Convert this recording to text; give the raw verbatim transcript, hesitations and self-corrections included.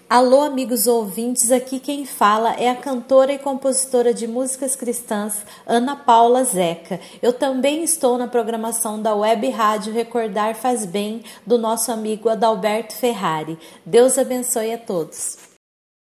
Alô, amigos ouvintes, aqui quem fala é a cantora e compositora de músicas cristãs Ana Paula Zeca. Eu também estou na programação da Web Rádio Recordar Faz Bem, do nosso amigo Adalberto Ferrari. Deus abençoe a todos.